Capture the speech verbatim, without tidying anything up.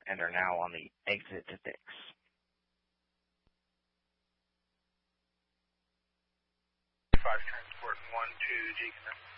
and are now on the exit to Dix. five transport one to G.